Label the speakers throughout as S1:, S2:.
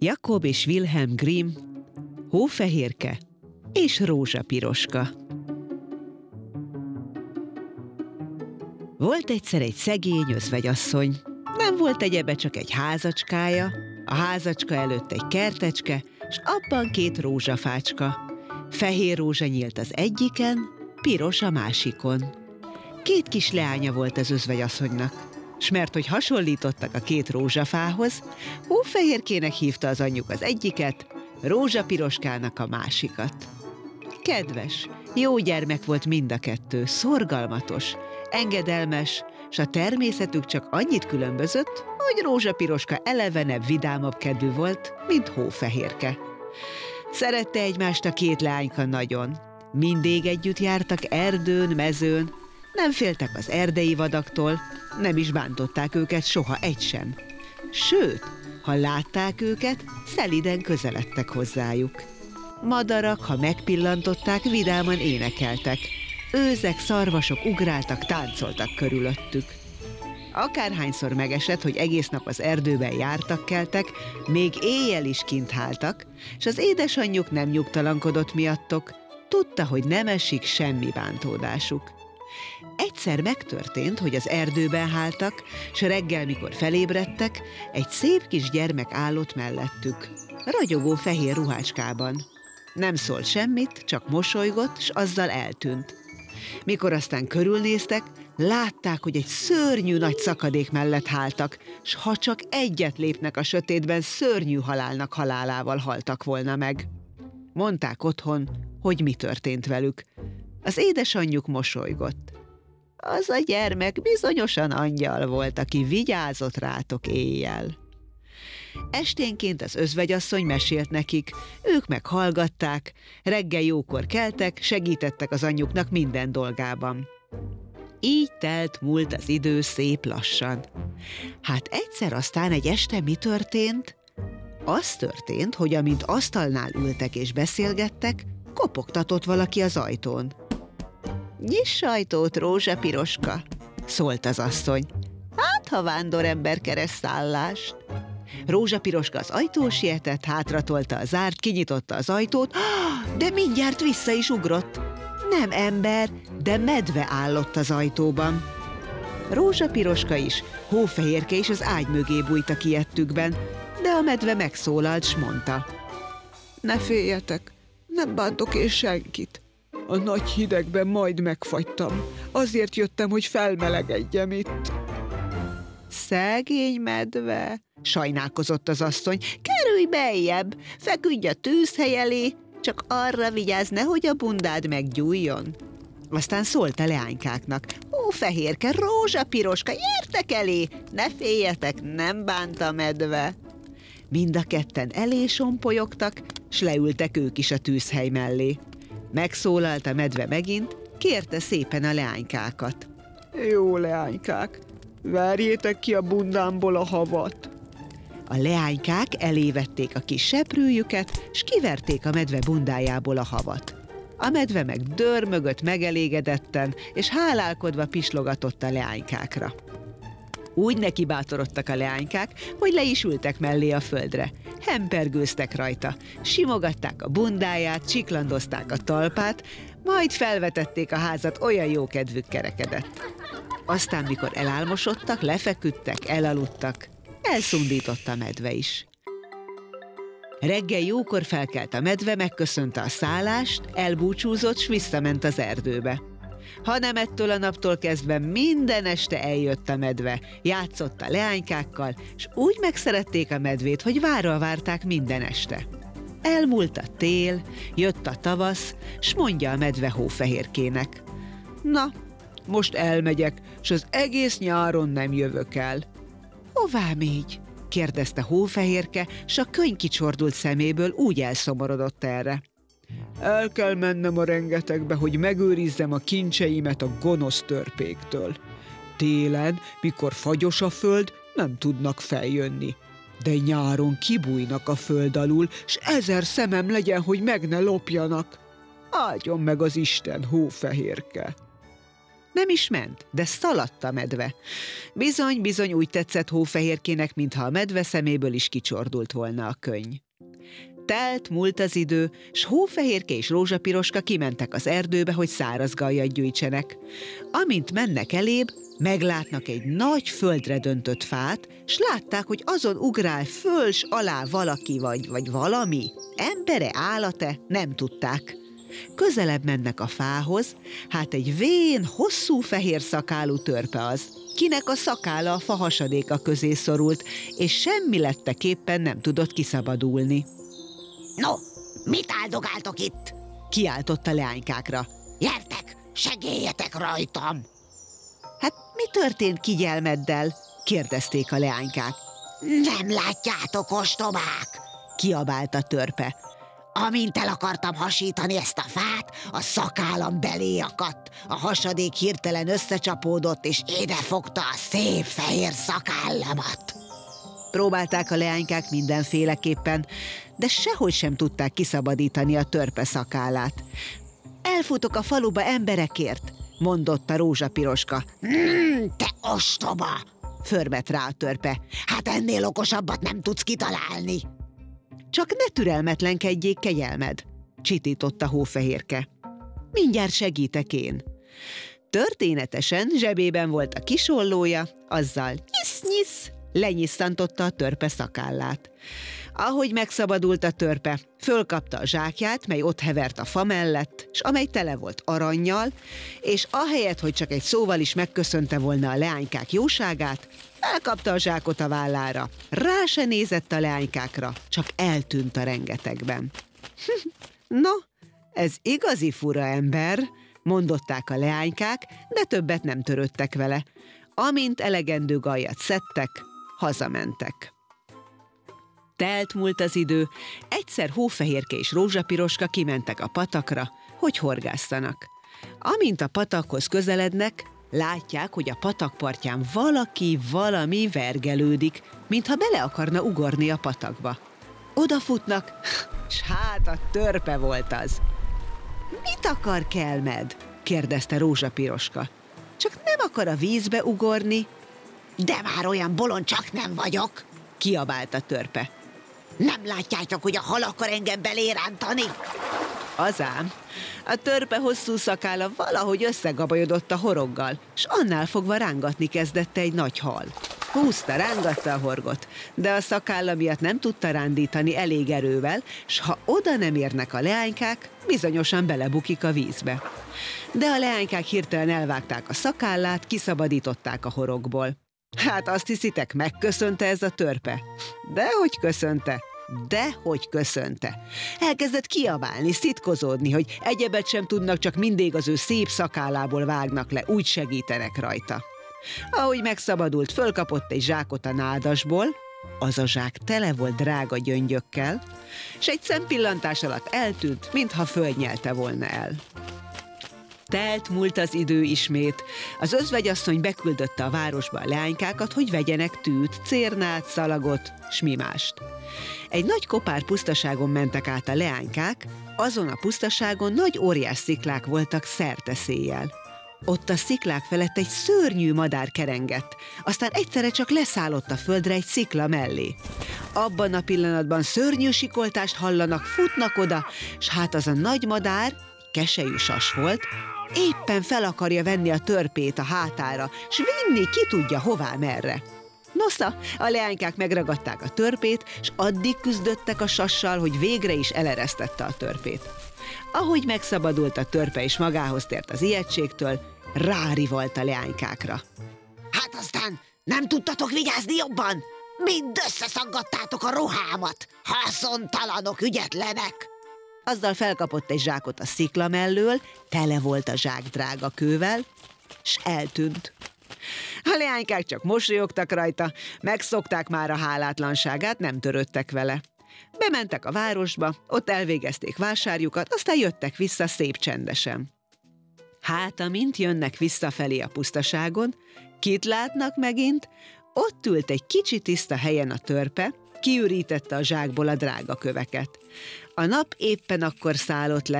S1: Jakob és Wilhelm Grimm, Hófehérke és Rózsapiroska. Volt egyszer egy szegény özvegyasszony. Nem volt egyebe, csak egy házacskája, a házacska előtt egy kertecske, s abban 2 rózsafácska. Fehér rózsa nyílt az egyiken, piros a másikon. 2 kis leánya volt az özvegyasszonynak, s mert hogy hasonlítottak a 2 rózsafához, Hófehérkének hívta az anyjuk az egyiket, Rózsapiroskának a másikat. Kedves, jó gyermek volt mind a 2, szorgalmatos, engedelmes, s a természetük csak annyit különbözött, hogy Rózsapiroska elevenebb, vidámabb kedvű volt, mint Hófehérke. Szerette egymást a 2 leányka nagyon. Mindig együtt jártak erdőn, mezőn, nem féltek az erdei vadaktól, nem is bántották őket soha egy sem. Sőt, ha látták őket, szeliden közeledtek hozzájuk. Madarak, ha megpillantották, vidáman énekeltek. Őzek, szarvasok ugráltak, táncoltak körülöttük. Akárhányszor megesett, hogy egész nap az erdőben jártak-keltek, még éjjel is kint háltak, s az édesanyjuk nem nyugtalankodott miattok, tudta, hogy nem esik semmi bántódásuk. Egyszer megtörtént, hogy az erdőben háltak, s reggel, mikor felébredtek, egy szép kis gyermek állott mellettük, ragyogó fehér ruhácskában. Nem szólt semmit, csak mosolygott, s azzal eltűnt. Mikor aztán körülnéztek, látták, hogy egy szörnyű nagy szakadék mellett háltak, s ha csak egyet lépnek a sötétben, szörnyű halálnak halálával haltak volna meg. Mondták otthon, hogy mi történt velük. Az édesanyjuk mosolygott. Az a gyermek bizonyosan angyal volt, aki vigyázott rátok éjjel. Esténként az özvegyasszony mesélt nekik, ők meg hallgatták, reggel jókor keltek, segítettek az anyjuknak minden dolgában. Így múlt az idő szép lassan. Hát egyszer aztán egy este mi történt? Az történt, hogy amint asztalnál ültek és beszélgettek, kopogtatott valaki az ajtón. Nyiss ajtót, Rózsapiroska, szólt az asszony. Hát, ha vándorember keres szállást. Rózsapiroska az ajtón sietett, hátratolta a zárt, kinyitotta az ajtót, de mindjárt vissza is ugrott. Nem ember, de medve állott az ajtóban. Rózsapiroska is, Hófehérke is az ágy mögé bújtak ijedtükben, de a medve megszólalt, s mondta. Ne féljetek, nem bántok én senkit. A nagy hidegben majd megfagytam. Azért jöttem, hogy felmelegedjem itt. Szegény medve, sajnálkozott az asszony. Kerülj beljebb, feküdj a tűzhely elé, csak arra vigyázz, nehogy a bundád meggyújjon. Aztán szólt a leánykáknak. Hófehérke, Rózsapiroska, gyertek elé, ne féljetek, nem bánt a medve. Mind a 2 elé sompolyogtak, s leültek ők is a tűzhely mellé. Megszólalt a medve megint, kérte szépen a leánykákat. Jó leánykák, verjétek ki a bundámból a havat. A leánykák elévették a kis seprűjüket, s kiverték a medve bundájából a havat. A medve meg dörmögött megelégedetten, és hálálkodva pislogatott a leánykákra. Úgy nekibátorodtak a leánykák, hogy le is ültek mellé a földre. Hempergőztek rajta, simogatták a bundáját, csiklandozták a talpát, majd felvetették a házat, olyan jó kedvük kerekedett. Aztán, mikor elálmosodtak, lefeküdtek, elaludtak, elszundított a medve is. Reggel jókor felkelt a medve, megköszönte a szállást, elbúcsúzott, s visszament az erdőbe. Hanem ettől a naptól kezdve minden este eljött a medve, játszott a leánykákkal, s úgy megszerették a medvét, hogy várva várták minden este. Elmúlt a tél, jött a tavasz, s mondja a medve Hófehérkének. Na, most elmegyek, s az egész nyáron nem jövök el. Hová mégy? kérdezte Hófehérke, s a könyv kicsordult szeméből úgy elszomorodott erre. El kell mennem a rengetegbe, hogy megőrizzem a kincseimet a gonosz törpéktől. Télen, mikor fagyos a föld, nem tudnak feljönni. De nyáron kibújnak a föld alul, s 1000 szemem legyen, hogy meg ne lopjanak. Áldjon meg az Isten, Hófehérke! Nem is ment, de szaladt a medve. Bizony úgy tetszett Hófehérkének, mintha a medve szeméből is kicsordult volna a könny. Múlt az idő, s Hófehérke és Rózsapiroska kimentek az erdőbe, hogy száraz gajjat gyűjtsenek. Amint mennek elébb, meglátnak egy nagy földre döntött fát, s látták, hogy azon ugrál föl s alá valaki vagy valami. Embere, állate, nem tudták. Közelebb mennek a fához, hát egy vén, hosszú fehér szakálú törpe az, kinek a szakála a fa hasadéka közé szorult, és semmi letteképpen nem tudott kiszabadulni.
S2: No, mit áldogáltok itt?
S1: Kiáltott a leánykákra.
S2: Gyertek, segéljetek rajtam!
S1: Hát mi történt Kigyelmeddel? Kérdezték a leánykák.
S2: Nem látjátok, ostobák?
S1: Kiabált a törpe.
S2: Amint el akartam hasítani ezt a fát, a szakállam belé akadt. A hasadék hirtelen összecsapódott, és idefogta a szép fehér szakállamat.
S1: Próbálták a leánykák mindenféleképpen, de sehogy sem tudták kiszabadítani a törpe szakállát. Elfutok a faluba emberekért, mondotta Rózsapiroska.
S2: Te ostoba!
S1: Förmet rá a törpe.
S2: Hát ennél okosabbat nem tudsz kitalálni.
S1: Csak ne türelmetlenkedjék, Kegyelmed, csitította Hófehérke. Mindjárt segítek én. Történetesen zsebében volt a kisollója, azzal nyisz-nyisz lenyisszantotta a törpe szakállát. Ahogy megszabadult a törpe, fölkapta a zsákját, mely ott hevert a fa mellett, s amely tele volt arannyal, és ahelyett, hogy csak egy szóval is megköszönte volna a leánykák jóságát, elkapta a zsákot a vállára. Rá se nézett a leánykákra, csak eltűnt a rengetegben. No, ez igazi fura ember, mondották a leánykák, de többet nem törődtek vele. Amint elegendő gajat szedtek, hazamentek. Múlt az idő, egyszer Hófehérke és Rózsapiroska kimentek a patakra, hogy horgásszanak. Amint a patakhoz közelednek, látják, hogy a patak partján valami vergelődik, mintha bele akarna ugorni a patakba. Odafutnak, s hát a törpe volt az. Mit akar Kelmed? kérdezte Rózsapiroska. Csak nem akar a vízbe ugorni?
S2: De már olyan bolond csak nem vagyok,
S1: kiabált a törpe.
S2: Nem látjátok, hogy a hal akar engem belérántani?
S1: Azám, a törpe hosszú szakála valahogy összegabajodott a horoggal, s annál fogva rángatni kezdette egy nagy hal. Húzta, rángatta a horgot, de a szakálla miatt nem tudta rándítani elég erővel, s ha oda nem érnek a leánykák, bizonyosan belebukik a vízbe. De a leánykák hirtelen elvágták a szakállát, kiszabadították a horogból. Hát azt hiszitek, megköszönte ez a törpe? Dehogy köszönte. Elkezdett kiabálni, szitkozódni, hogy egyebet sem tudnak, csak mindig az ő szép szakállából vágnak le, úgy segítenek rajta. Ahogy megszabadult, fölkapott egy zsákot a nádasból, az a zsák tele volt drága gyöngyökkel, s egy szempillantás alatt eltűnt, mintha földnyelte volna el. Múlt az idő ismét. Az özvegyasszony beküldötte a városba a leánykákat, hogy vegyenek tűt, cérnát, szalagot, s mi mást. Egy nagy kopár pusztaságon mentek át a leánykák, azon a pusztaságon nagy óriás sziklák voltak szerte-széjjel. Ott a sziklák felett egy szörnyű madár kerengett, aztán egyszerre csak leszállott a földre egy szikla mellé. Abban a pillanatban szörnyű sikoltást hallanak, futnak oda, s hát az a nagy madár, keselyű sas volt, éppen fel akarja venni a törpét a hátára, s vinni ki tudja hová merre. Nosza, a leánykák megragadták a törpét, s addig küzdöttek a sassal, hogy végre is eleresztette a törpét. Ahogy megszabadult a törpe és magához tért az ijegységtől, rárivalt a leánykákra.
S2: Hát aztán nem tudtatok vigyázni jobban? Mind összeszaggattátok a ruhámat, haszontalanok, ügyetlenek!
S1: Azzal felkapott egy zsákot a szikla mellől, tele volt a zsák drága kővel, s eltűnt. A leánykák csak mosolyogtak rajta, megszokták már a hálátlanságát, nem törődtek vele. Bementek a városba, ott elvégezték vásárjukat, aztán jöttek vissza szép csendesen. Hát, amint jönnek visszafelé a pusztaságon, kit látnak megint? Ott ült egy kicsi tiszta helyen a törpe, kiürítette a zsákból a drága köveket. A nap éppen akkor szállott le,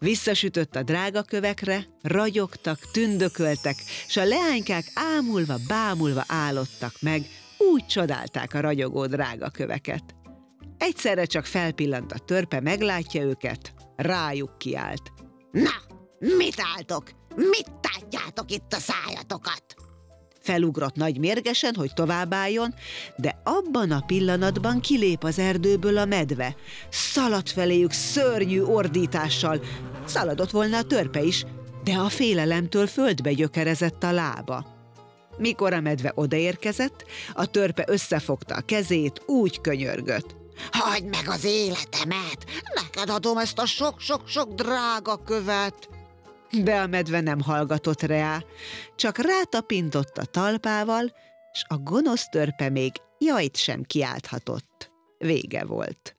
S1: Visszasütött a drágakövekre, ragyogtak, tündököltek, s a leánykák ámulva, bámulva állottak meg, úgy csodálták a ragyogó drágaköveket. Egyszerre csak felpillant a törpe, meglátja őket, rájuk kiált.
S2: Na, mit álltok? Mit tátjátok itt a szájatokat?
S1: Felugrott nagy mérgesen, hogy továbbálljon, de abban a pillanatban kilép az erdőből a medve. Szaladt feléjük szörnyű ordítással. Szaladott volna a törpe is, de a félelemtől földbe gyökerezett a lába. Mikor a medve odaérkezett, a törpe összefogta a kezét, úgy könyörgött.
S2: Hagyd meg az életemet! Neked adom ezt a sok-sok-sok drága követ!
S1: De a medve nem hallgatott rá, csak rátapintott a talpával, s a gonosz törpe még jajt sem kiálthatott. Vége volt.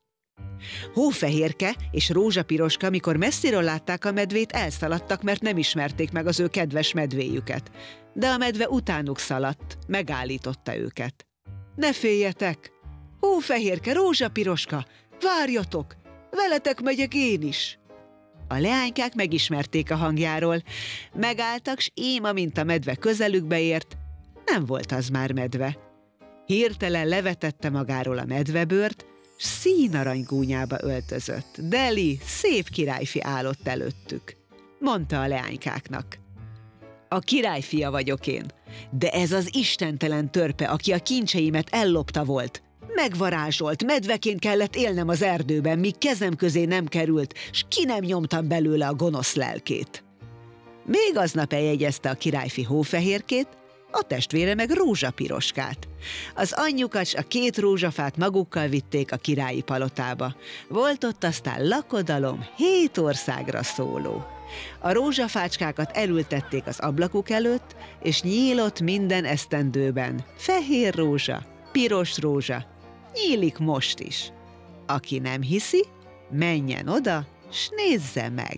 S1: Hófehérke és Rózsapiroska, mikor messziről látták a medvét, elszaladtak, mert nem ismerték meg az ő kedves medvéjüket. De a medve utánuk szaladt, megállította őket. Ne féljetek! Hófehérke, Rózsapiroska, várjatok! Veletek megyek én is! A leánykák megismerték a hangjáról. Megálltak, s ím, amint a medve közelükbe ért, nem volt az már medve. Hirtelen levetette magáról a medvebőrt, s színarany gúnyába öltözött. Deli, szép királyfi állott előttük. Mondta a leánykáknak. A királyfia vagyok én, de ez az istentelen törpe, aki a kincseimet ellopta volt. Megvarázsolt, medveként kellett élnem az erdőben, míg kezem közé nem került, s ki nem nyomtam belőle a gonosz lelkét. Még aznap eljegyezte a királyfi Hófehérkét, a testvére meg Rózsapiroskát. Az anyjukat s a 2 rózsafát magukkal vitték a királyi palotába. Volt ott aztán lakodalom 7 országra szóló. A rózsafácskákat elültették az ablakuk előtt, és nyílott minden esztendőben. Fehér rózsa, piros rózsa, nyílik most is. Aki nem hiszi, menjen oda, s nézze meg.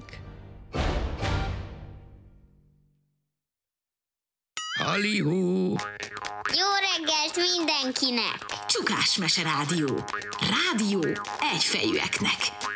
S3: Halihú!
S4: Jó reggelt mindenkinek!
S5: Csukás Mese Rádió. Rádió egyfejűeknek.